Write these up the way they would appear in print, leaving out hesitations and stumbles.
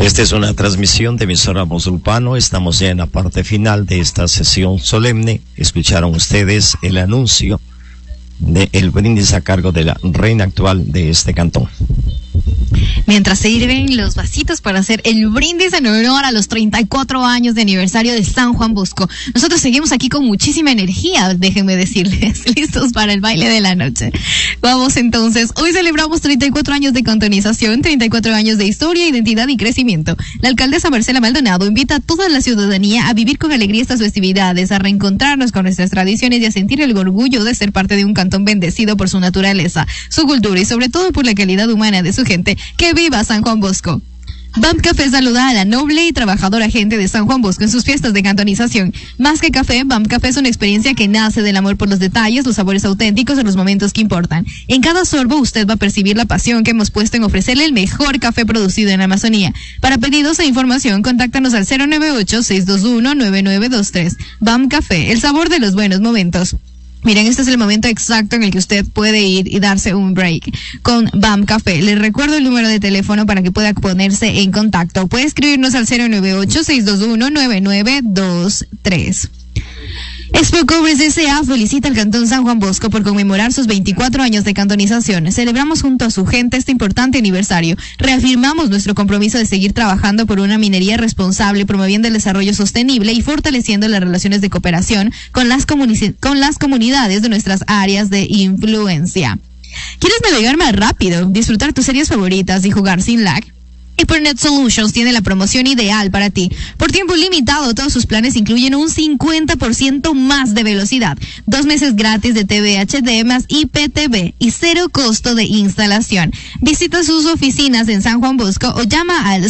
Esta es una transmisión de emisora Voz Urbano. Estamos ya en la parte final de esta sesión solemne. Escucharon ustedes el anuncio del brindis a cargo de la reina actual de este cantón. Mientras se sirven los vasitos para hacer el brindis en honor a los 34 años de aniversario de San Juan Bosco, nosotros seguimos aquí con muchísima energía, déjenme decirles, listos para el baile de la noche. Vamos entonces, hoy celebramos 34 años de cantonización, 34 años de historia, identidad y crecimiento. La alcaldesa Marcela Maldonado invita a toda la ciudadanía a vivir con alegría estas festividades, a reencontrarnos con nuestras tradiciones y a sentir el orgullo de ser parte de un cantón bendecido por su naturaleza, su cultura y sobre todo por la calidad humana de su gente. ¡Que viva San Juan Bosco! BAM Café saluda a la noble y trabajadora gente de San Juan Bosco en sus fiestas de cantonización. Más que café, BAM Café es una experiencia que nace del amor por los detalles, los sabores auténticos y los momentos que importan. En cada sorbo usted va a percibir la pasión que hemos puesto en ofrecerle el mejor café producido en la Amazonía. Para pedidos e información, contáctanos al 098-621-9923. BAM Café, el sabor de los buenos momentos. Miren, este es el momento exacto en el que usted puede ir y darse un break con BAM Café. Les recuerdo el número de teléfono para que pueda ponerse en contacto. Puede escribirnos al 098-621-9923. Expo Cobres S.A. felicita al Cantón San Juan Bosco por conmemorar sus 24 años de cantonización. Celebramos junto a su gente este importante aniversario. Reafirmamos nuestro compromiso de seguir trabajando por una minería responsable, promoviendo el desarrollo sostenible y fortaleciendo las relaciones de cooperación con las comunidades de nuestras áreas de influencia. ¿Quieres navegar más rápido, disfrutar tus series favoritas y jugar sin lag? HyperNet Solutions tiene la promoción ideal para ti. Por tiempo limitado, todos sus planes incluyen un 50% más de velocidad, 2 meses gratis de TV HD más IPTV y 0 costo de instalación. Visita sus oficinas en San Juan Bosco o llama al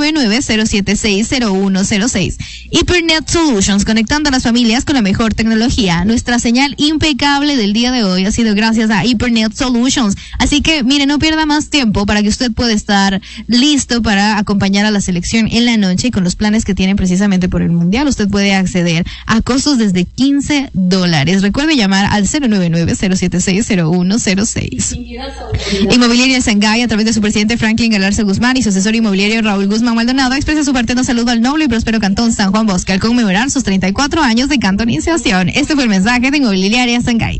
099-076-0106. HyperNet Solutions, conectando a las familias con la mejor tecnología. Nuestra señal impecable del día de hoy ha sido gracias a HyperNet Solutions. Así que, mire, no pierda más tiempo para que usted pueda estar listo para acompañar a la selección en la noche, y con los planes que tienen precisamente por el Mundial, usted puede acceder a costos desde $15. Recuerde llamar al 099-076-0106. Inmobiliaria Shanghái, a través de su presidente Franklin Galarza Guzmán y su asesor inmobiliario Raúl Guzmán Maldonado, expresa su fraterno saludo al noble y próspero Cantón San Juan Bosco al conmemorar sus 34 años de cantonización. Este fue el mensaje de Inmobiliaria Shanghái.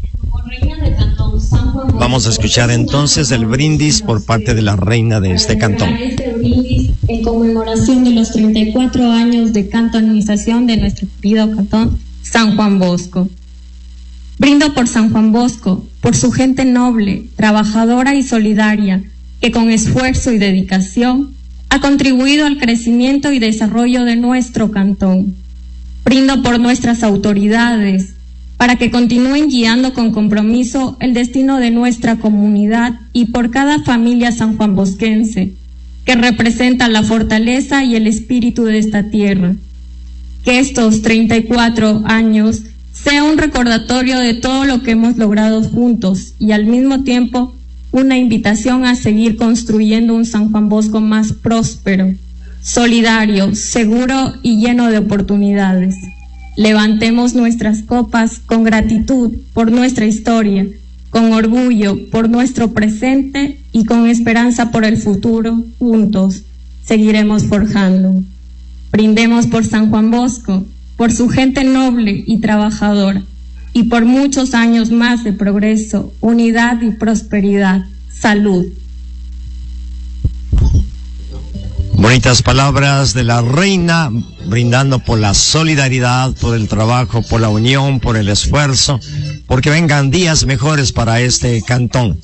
Vamos a escuchar entonces el brindis por parte de la reina de este cantón. Este brindis en conmemoración de los 34 años de cantonización de nuestro querido cantón San Juan Bosco. Brindo por San Juan Bosco, por su gente noble, trabajadora y solidaria, que con esfuerzo y dedicación ha contribuido al crecimiento y desarrollo de nuestro cantón. Brindo por nuestras autoridades, para que continúen guiando con compromiso el destino de nuestra comunidad y por cada familia sanjuanbosquense, que representa la fortaleza y el espíritu de esta tierra. Que estos 34 años sea un recordatorio de todo lo que hemos logrado juntos y al mismo tiempo una invitación a seguir construyendo un San Juan Bosco más próspero, solidario, seguro y lleno de oportunidades. Levantemos nuestras copas con gratitud por nuestra historia, con orgullo por nuestro presente y con esperanza por el futuro. Juntos seguiremos forjando. Brindemos por San Juan Bosco, por su gente noble y trabajadora, y por muchos años más de progreso, unidad y prosperidad. Salud. Bonitas palabras de la reina, brindando por la solidaridad, por el trabajo, por la unión, por el esfuerzo, porque vengan días mejores para este cantón.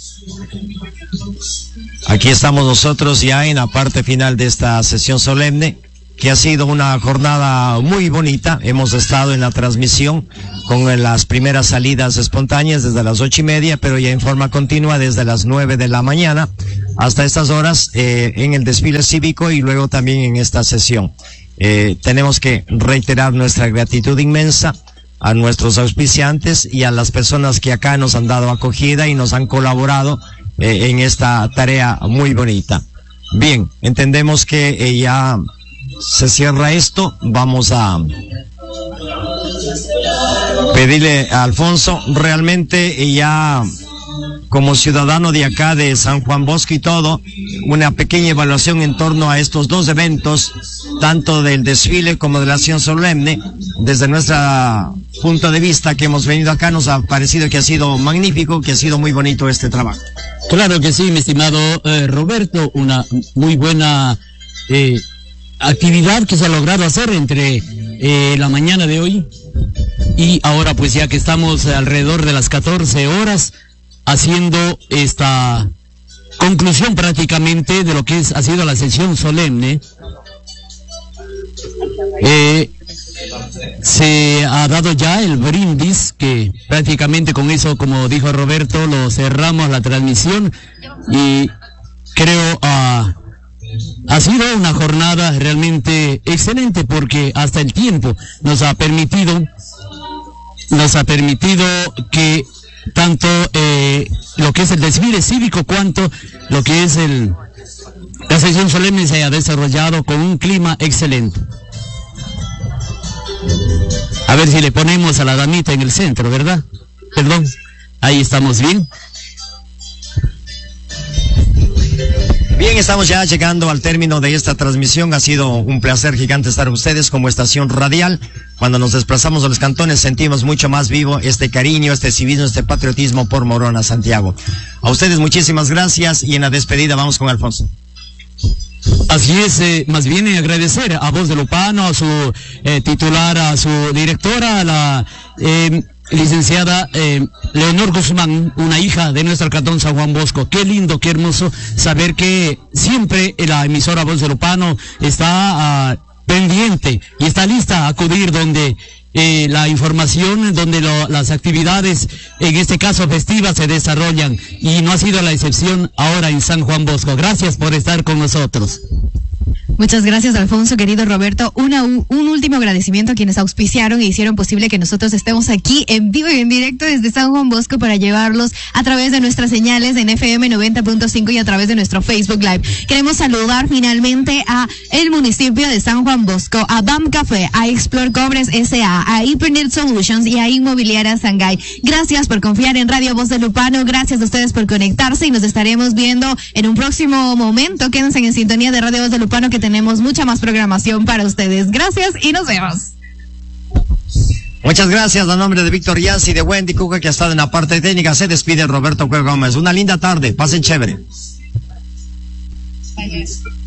Aquí estamos nosotros ya en la parte final de esta sesión solemne, que ha sido una jornada muy bonita. Hemos estado en la transmisión con las primeras salidas espontáneas desde las 8:30, pero ya en forma continua desde las 9 de la mañana hasta estas horas en el desfile cívico y luego también en esta sesión. Tenemos que reiterar nuestra gratitud inmensa a nuestros auspiciantes y a las personas que acá nos han dado acogida y nos han colaborado en esta tarea muy bonita. Bien, entendemos que ya se cierra esto. Vamos a pedirle a Alfonso, realmente ya como ciudadano de acá de San Juan Bosco y todo, una pequeña evaluación en torno a estos dos eventos, tanto del desfile como de la acción solemne. Desde nuestro punto de vista que hemos venido acá, nos ha parecido que ha sido magnífico, que ha sido muy bonito este trabajo. Claro que sí, mi estimado Roberto, una muy buena actividad que se ha logrado hacer entre la mañana de hoy y ahora, pues ya que estamos alrededor de las 14 horas haciendo esta conclusión prácticamente de lo que ha sido la sesión solemne. Se ha dado ya el brindis, que prácticamente con eso, como dijo Roberto, lo cerramos la transmisión, y creo ha sido una jornada realmente excelente, porque hasta el tiempo nos ha permitido que tanto lo que es el desfile cívico cuanto lo que es la sesión solemne se haya desarrollado con un clima excelente. A ver si le ponemos a la damita en el centro, ¿verdad? Perdón, ahí estamos bien. Bien, estamos ya llegando al término de esta transmisión. Ha sido un placer gigante estar con ustedes como estación radial. Cuando nos desplazamos a los cantones sentimos mucho más vivo este cariño, este civismo, este patriotismo por Morona, Santiago. A ustedes muchísimas gracias, y en la despedida vamos con Alfonso. Así es, más bien agradecer a Voz de Lupano, a su titular, a su directora, a la licenciada Leonor Guzmán, una hija de nuestro cantón San Juan Bosco. Qué lindo, qué hermoso saber que siempre la emisora Voz de Lupano está pendiente y está lista a acudir donde la información, donde las actividades, en este caso festivas, se desarrollan, y no ha sido la excepción ahora en San Juan Bosco. Gracias por estar con nosotros. Muchas gracias, Alfonso, querido Roberto. Un último agradecimiento a quienes auspiciaron e hicieron posible que nosotros estemos aquí en vivo y en directo desde San Juan Bosco para llevarlos a través de nuestras señales en FM 90.5 y a través de nuestro Facebook Live. Queremos saludar finalmente a el municipio de San Juan Bosco, a BAM Café, a Explore Cobres S.A., a Hypernet Solutions y a Inmobiliaria Sangay. Gracias por confiar en Radio Voz de Lupano, gracias a ustedes por conectarse, y nos estaremos viendo en un próximo momento. Quédense en sintonía de Radio Voz de Lupano, que tenemos mucha más programación para ustedes. Gracias y nos vemos. Muchas gracias. A nombre de Víctor Yancy y de Wendy Cuca, que ha estado en la parte técnica, se despide Roberto Cueva Gómez. Una linda tarde, pasen chévere.